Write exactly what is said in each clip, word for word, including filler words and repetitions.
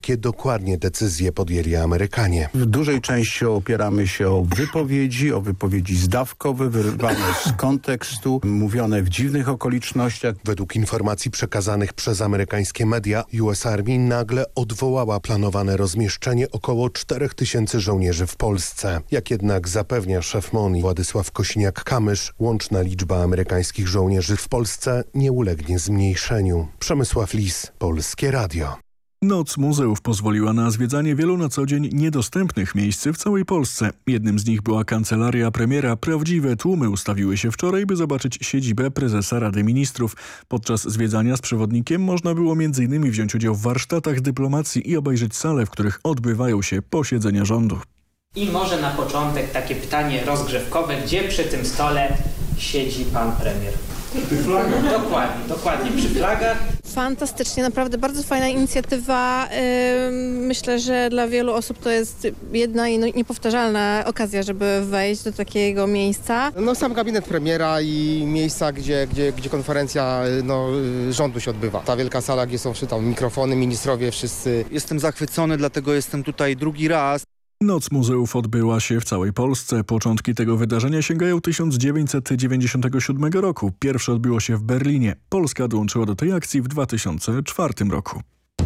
Jakie dokładnie decyzje podjęli Amerykanie? W dużej części opieramy się o wypowiedzi, o wypowiedzi zdawkowe, wyrwane z kontekstu, mówione w dziwnych okolicznościach. Według informacji przekazanych przez amerykańskie media, U S Army nagle odwołała planowane rozmieszczenie około czterech tysięcy żołnierzy w Polsce. Jak jednak zapewnia szef M O N Władysław Kosiniak-Kamysz, łączna liczba amerykańskich żołnierzy w Polsce nie ulegnie zmniejszeniu. Przemysław Lis, Polskie Radio. Noc muzeów pozwoliła na zwiedzanie wielu na co dzień niedostępnych miejsc w całej Polsce. Jednym z nich była kancelaria premiera. Prawdziwe tłumy ustawiły się wczoraj, by zobaczyć siedzibę prezesa Rady Ministrów. Podczas zwiedzania z przewodnikiem można było między innymi wziąć udział w warsztatach dyplomacji i obejrzeć sale, w których odbywają się posiedzenia rządu. I może na początek takie pytanie rozgrzewkowe, gdzie przy tym stole siedzi pan premier? Przy flagach. Dokładnie, dokładnie, przy flagach. Fantastycznie, naprawdę bardzo fajna inicjatywa. Myślę, że dla wielu osób to jest jedna i niepowtarzalna okazja, żeby wejść do takiego miejsca. No sam gabinet premiera i miejsca, gdzie, gdzie, gdzie konferencja no, rządu się odbywa. Ta wielka sala, gdzie są tam mikrofony, ministrowie, wszyscy. Jestem zachwycony, dlatego jestem tutaj drugi raz. Noc muzeów odbyła się w całej Polsce. Początki tego wydarzenia sięgają tysiąc dziewięćset dziewięćdziesiątego siódmego roku. Pierwsze odbyło się w Berlinie. Polska dołączyła do tej akcji w dwa tysiące czwartym roku.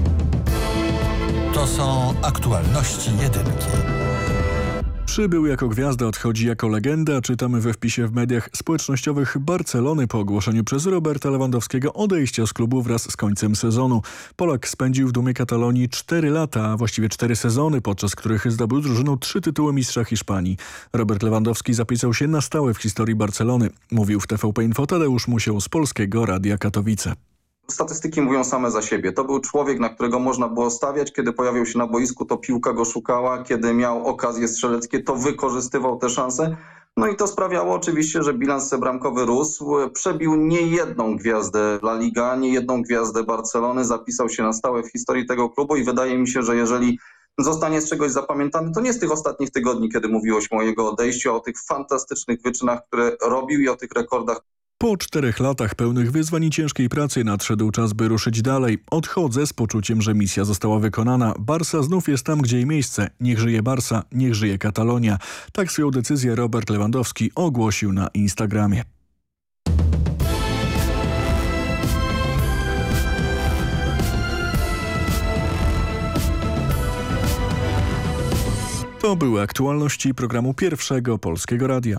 To są aktualności jedynki. Przybył jako gwiazda, odchodzi jako legenda. Czytamy we wpisie w mediach społecznościowych Barcelony po ogłoszeniu przez Roberta Lewandowskiego odejścia z klubu wraz z końcem sezonu. Polak spędził w dumie Katalonii cztery lata, a właściwie cztery sezony, podczas których zdobył drużyną trzy tytuły mistrza Hiszpanii. Robert Lewandowski zapisał się na stałe w historii Barcelony. Mówił w T V P Info Tadeusz Musiał z Polskiego Radia Katowice. Statystyki mówią same za siebie. To był człowiek, na którego można było stawiać. Kiedy pojawiał się na boisku, to piłka go szukała. Kiedy miał okazje strzeleckie, to wykorzystywał te szanse. No i to sprawiało oczywiście, że bilans bramkowy rósł. Przebił niejedną gwiazdę La Liga, niejedną gwiazdę Barcelony. Zapisał się na stałe w historii tego klubu i wydaje mi się, że jeżeli zostanie z czegoś zapamiętany, to nie z tych ostatnich tygodni, kiedy mówiło się o jego odejściu, a o tych fantastycznych wyczynach, które robił i o tych rekordach. Po czterech latach pełnych wyzwań i ciężkiej pracy nadszedł czas, by ruszyć dalej. Odchodzę z poczuciem, że misja została wykonana. Barsa znów jest tam, gdzie jej miejsce. Niech żyje Barsa, niech żyje Katalonia. Tak swoją decyzję Robert Lewandowski ogłosił na Instagramie. To były aktualności programu Pierwszego Polskiego Radia.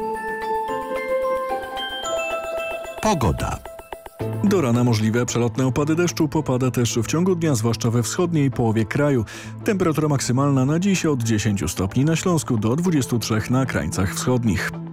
Pogoda. Do rana możliwe przelotne opady deszczu, popada też w ciągu dnia, zwłaszcza we wschodniej połowie kraju. Temperatura maksymalna na dziś od dziesięciu stopni na Śląsku do dwudziestu trzech na krańcach wschodnich.